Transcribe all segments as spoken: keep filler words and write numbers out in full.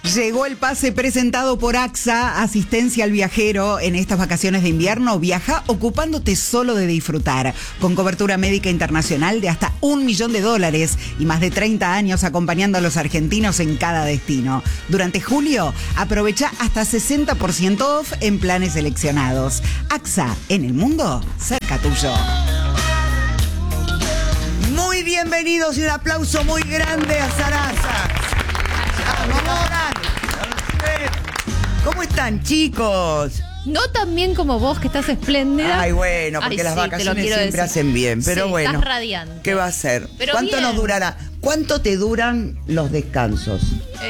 Llegó el pase presentado por AXA, asistencia al viajero en estas vacaciones de invierno. Viaja ocupándote solo de disfrutar, con cobertura médica internacional de hasta un millón de dólares y más de treinta años acompañando a los argentinos en cada destino. Durante julio, aprovecha hasta sesenta por ciento off en planes seleccionados. AXA, en el mundo, cerca tuyo. Muy bienvenidos y un aplauso muy grande a Sarasa. ¿Cómo están, chicos? No tan bien como vos, que estás espléndida. Ay, bueno, porque Ay, las sí, vacaciones siempre decir. hacen bien. Pero sí, bueno, estás radiante. ¿Qué va a ser? Pero ¿Cuánto bien. nos durará? ¿Cuánto te duran los descansos?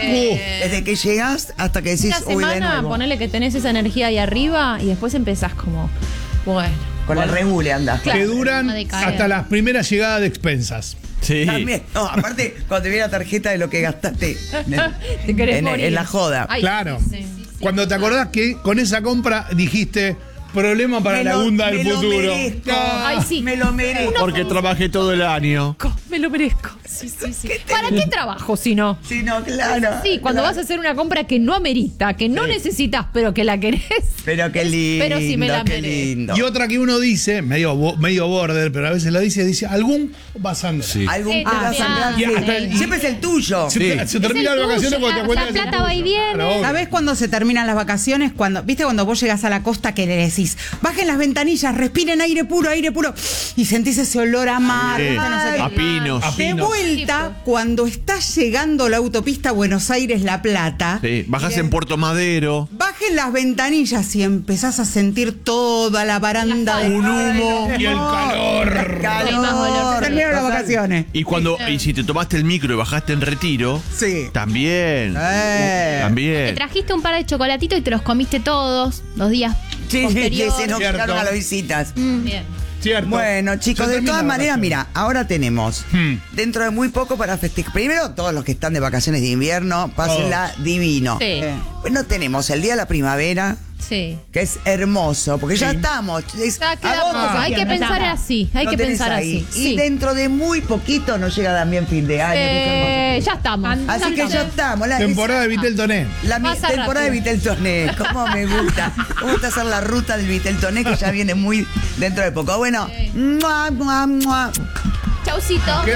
Eh, Desde que llegas hasta que decís, Una uy, de semana, nuevo. ponele que tenés esa energía ahí arriba y después empezás como, bueno. Con el regule andás. Claro. que duran Una decadencia. hasta las primeras llegadas de expensas. Sí. También, no, aparte, cuando te viene la tarjeta de lo que gastaste en, Te querés en- morir. en la joda. Ay, Claro. sí, sí, sí. Cuando te acordás que con esa compra dijiste, problema para Me la lo- Gunda del me lo futuro. merezco. Ah, Ay, sí. Me lo merezco. Porque trabajé todo el año. Me lo merezco. Sí, sí, sí. ¿Para qué trabajo si no? Sí, no, claro. Sí, cuando claro. vas a hacer una compra que no amerita, que no necesitas, pero que la querés. Pero qué lindo, Pero si me la qué merezco. lindo. Y otra que uno dice, medio, bo- medio border, pero a veces lo dice, dice, algún va a sangrar. Sí. Algún Sí, te va a también. sangrar, Y sí. hasta el- Siempre es el tuyo. Se, Sí. se termina Es el las vacaciones tuyo, cuando te la- acuerdas la que es el plata va y tuyo. viene. Claro, obvio. ¿Sabés cuando se terminan las vacaciones? Cuando, ¿viste cuando vos llegas a la costa que le decís, bajen las ventanillas, respiren aire puro, aire puro, y sentís ese olor a mar? Sí. ¿viste? No sé qué. A pinos. A De pinos. vuelta, cuando estás llegando la autopista Buenos Aires-La Plata, Sí. Bajás en Puerto Madero. bajen las ventanillas y empezás a sentir toda la baranda de Un humo. Y el calor. calor. Hay más olor. Terminaron las vacaciones. Y cuando y si te tomaste el micro y bajaste en Retiro, Sí. también. Eh. Te También. trajiste un par de chocolatitos y te los comiste todos los días Sí, sí, posteriores. se nos Cierto. quedaron a las visitas. Mm, Bien. Cierto. Bueno, chicos, Se de termina todas la maneras, vacación. mira, ahora tenemos Hmm. dentro de muy poco para festejar. Primero, todos los que están de vacaciones de invierno, pásenla divino. Sí. Eh, Bueno, tenemos el Día de la Primavera, Sí. que es hermoso, porque ya Sí. estamos. Es Ya queda agosto, poco. Hay que septiembre. pensar así. Hay Lo que tenés pensar ahí. así. Y Sí. dentro de muy poquito nos llega también fin de año. que es hermoso. Eh, ya estamos. Así que ya estamos. La, Temporada de Vitel Toné. La mi- Pasa temporada de rápido. Viteltoné, cómo me gusta. Cómo está a hacer la ruta del Viteltoné que ya viene muy dentro de poco. Bueno, mua, mua, mua. Chaucito.